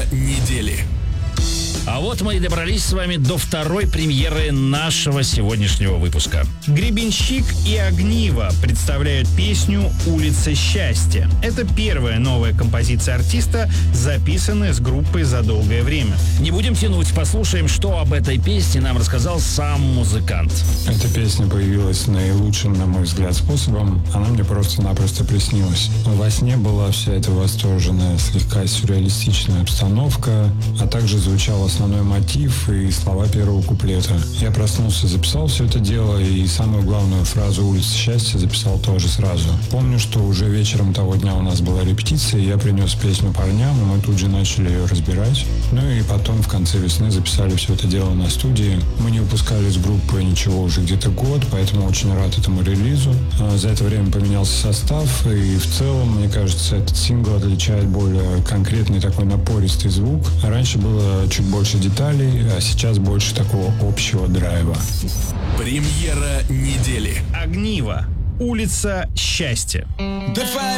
недели. А вот мы и добрались с вами до второй премьеры нашего сегодняшнего выпуска. Гребенщик и Огниво представляют песню «Улица счастья». Это первая новая композиция артиста, записанная с группой за долгое время. Не будем тянуть, послушаем, что об этой песне нам рассказал сам музыкант. Эта песня появилась наилучшим, на мой взгляд, способом. Она мне просто-напросто приснилась. Во сне была вся эта восторженная, слегка сюрреалистичная обстановка, а также звучал основной мотив и слова первого куплета. Я проснулся, записал все это дело, и самую главную фразу «Улица счастья» записал тоже сразу. Помню, что уже вечером того дня у нас была репетиция, и я принес песню парням, и мы тут же начали ее разбирать. Ну и потом в конце весны записали все это дело на студии. Мы не выпускали с группы ничего уже где-то год, поэтому очень рад этому релизу. За это время поменялся состав, и в целом, мне кажется, этот сингл отличает более конкретный такой напористый звук. Раньше было чуть больше деталей, а сейчас больше такого общего драйва. Премьера недели. Огниво. «Улица счастья».